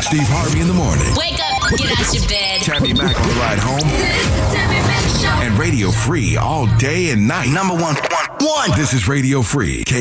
Steve Harvey in the morning. Wake up, get out your bed. Tammy Mack on the ride home. Tammy Mack Show. And Radio Free all day and night. Number one. This is Radio Free.